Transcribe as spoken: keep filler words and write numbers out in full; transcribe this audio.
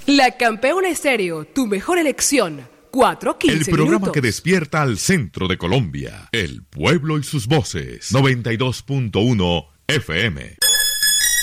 La Campeona Estéreo, tu mejor elección. cuatro quince El programa minutos. que despierta al centro de Colombia. El pueblo y sus voces. noventa y dos punto uno F M.